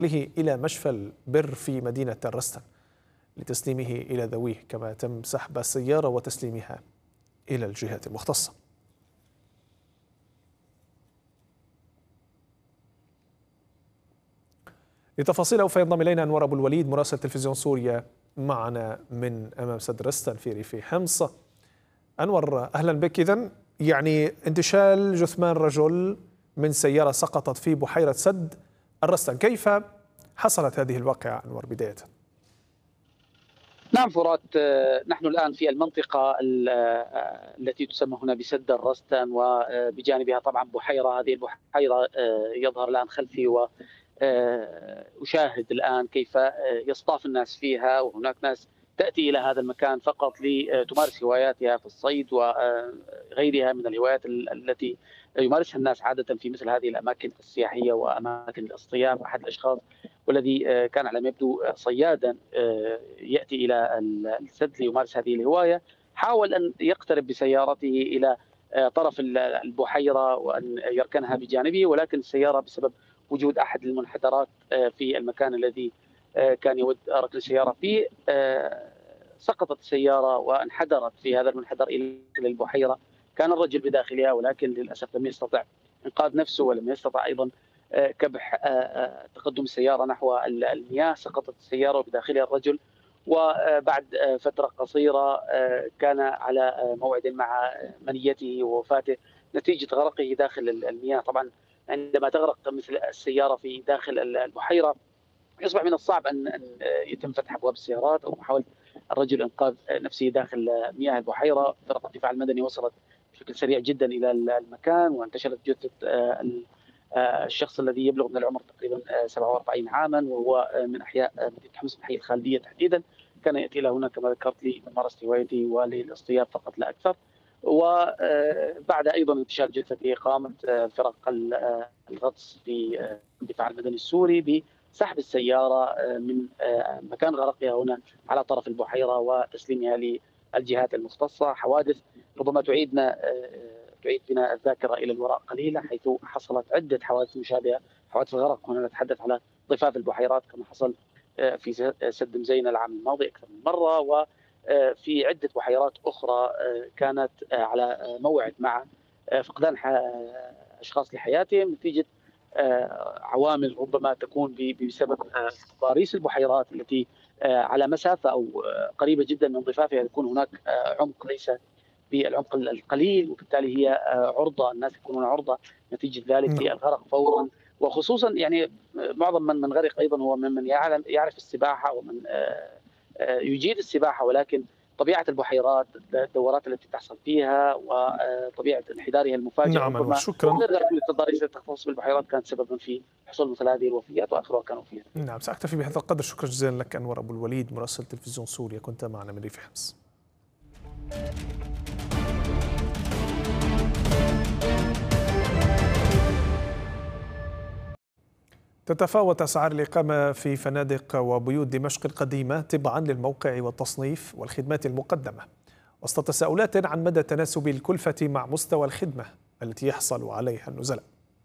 إلى مشفى البر في مدينة الرستن لتسليمه إلى ذويه، كما تم سحب السيارة وتسليمها إلى الجهات المختصة. لتفاصيل أوفى ينضم إلينا أنور أبو الوليد مراسل تلفزيون سوريا معنا من أمام سد رستن في ريف حمص. أنور، أهلا بك. إذن يعني انتشال جثمان رجل من سيارة سقطت في بحيرة سد الرستن، كيف حصلت هذه الواقعة أنور بداية؟ نعم فرات، نحن الآن في المنطقة التي تسمى هنا بسد الرستن، وبجانبها طبعا بحيرة. هذه البحيرة يظهر الآن خلفي، وأشاهد الآن كيف يصطاف الناس فيها، وهناك ناس تأتي إلى هذا المكان فقط لتمارس هواياتها في الصيد وغيرها من الهوايات التي يمارسها الناس عادة في مثل هذه الأماكن السياحية وأماكن الاصطياد. أحد الأشخاص والذي كان على ما يبدو صيادا يأتي إلى السد ليمارس هذه الهواية، حاول أن يقترب بسيارته إلى طرف البحيرة وأن يركنها بجانبه، ولكن السيارة بسبب وجود أحد المنحدرات في المكان الذي كان يود ركن السيارة فيه سقطت السيارة وانحدرت في هذا المنحدر إلى البحيرة. كان الرجل بداخلها، ولكن للأسف لم يستطع إنقاذ نفسه، ولم يستطع أيضا كبح تقدم السيارة نحو المياه. سقطت السيارة وبداخلها الرجل، وبعد فترة قصيرة كان على موعد مع منيته ووفاته نتيجة غرقه داخل المياه. طبعا عندما تغرق مثل السيارة في داخل البحيرة يصبح من الصعب أن يتم فتح أبواب السيارات أو محاولة الرجل إنقاذ نفسه داخل مياه البحيرة. فرقة الدفاع المدني وصلت بشكل سريع جدا إلى المكان، وانتشلت جثة الشخص الذي يبلغ من العمر تقريبا 47 عاما، وهو من أحياء مدينة حمص، من حي الخالدية تحديدا. كان يأتي إلى هنا كما ذكرت لممارسة هوايته وللاصطياد فقط لا أكثر. وبعد أيضا انتشال جثته قامت فرق الغطس في الدفاع المدني السوري بسحب السيارة من مكان غرقها هنا على طرف البحيرة وتسليمها للجهات المختصة. حوادث ربما تعيد بنا الذاكرة إلى الوراء قليلا، حيث حصلت عدة حوادث مشابهة، حوادث الغرق. هنا نتحدث على ضفاف البحيرات كما حصل في سد مزينة العام الماضي أكثر من مرة، وفي عدة بحيرات أخرى كانت على موعد مع فقدان أشخاص لحياتهم نتيجة عوامل ربما تكون بسبب ضريس البحيرات التي على مسافة أو قريبة جدا من ضفافها يكون هناك عمق ليس بالعمق القليل، وبالتالي هي عرضة، الناس يكونون عرضة نتيجة ذلك للغرق فورا. وخصوصا يعني معظم من غرق أيضا هو ممن يعرف السباحة ومن يجيد السباحة، ولكن طبيعة البحيرات، الدورات التي تحصل فيها وطبيعة انحدارها المفاجئ نعم شكرا. التضاريس التي تختص بالبحيرات كانت سببا في حصول مثل هذه الوفيات، واخرها كانوا فيها. نعم، سأكتفي بهذا القدر. شكرا جزيلا لك أنور أبو الوليد مراسل تلفزيون سوريا، كنت معنا من ريف حمص. تتفاوت أسعار الإقامة في فنادق وبيوت دمشق القديمة تبعا للموقع والتصنيف والخدمات المقدمة، وسط تساؤلات عن مدى تناسب الكلفة مع مستوى الخدمة التي يحصل عليها النزلاء.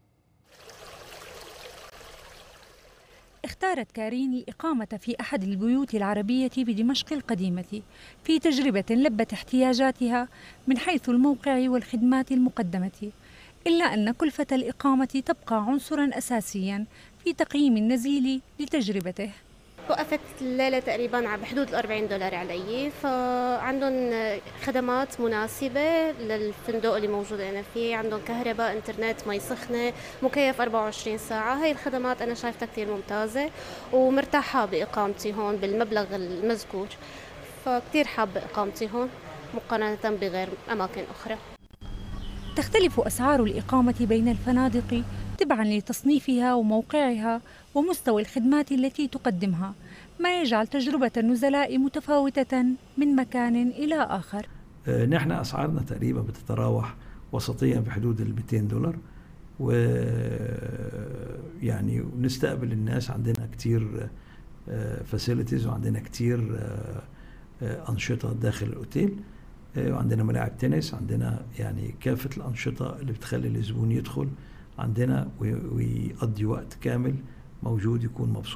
اختارت كارين الإقامة في أحد البيوت العربية بدمشق القديمة في تجربة لبت احتياجاتها من حيث الموقع والخدمات المقدمة، إلا أن كلفة الإقامة تبقى عنصراً أساسياً في تقييم النزيل لتجربته. وقفت الليلة تقريباً بحدود $40 علي، فعندهم خدمات مناسبة للفندق اللي موجود أنا فيه. عندهم كهرباء، إنترنت، مي سخنة، مكيف 24 ساعة. هاي الخدمات أنا شايفتها كتير ممتازة ومرتاحة بإقامتي هون بالمبلغ المذكور، فكتير حابة إقامتي هون مقارنة بغير أماكن أخرى. تختلف أسعار الإقامة بين الفنادق تبعاً لتصنيفها وموقعها ومستوى الخدمات التي تقدمها، ما يجعل تجربة النزلاء متفاوتة من مكان إلى آخر. نحن أسعارنا تقريبا بتتراوح وسطيا بحدود $200، ويعني نستقبل الناس. عندنا كتير فاسيلتيز وعندنا كتير أنشطة داخل الأوتيل، وعندنا ملاعب تنس، عندنا يعني كافة الأنشطة اللي بتخلي الزبون يدخل عندنا ويقضي وقت كامل موجود يكون مبسوط.